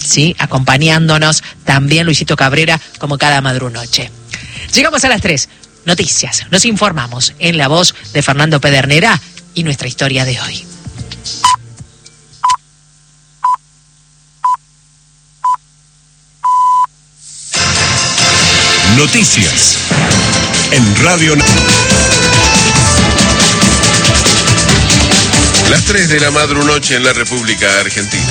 ¿sí? Acompañándonos también Luisito Cabrera, como cada madrunoche. Llegamos a las 3. Noticias. Nos informamos en la voz de Fernando Pedernera y nuestra historia de hoy. Noticias en Radio. Las 3 de la madrunoche en la República Argentina.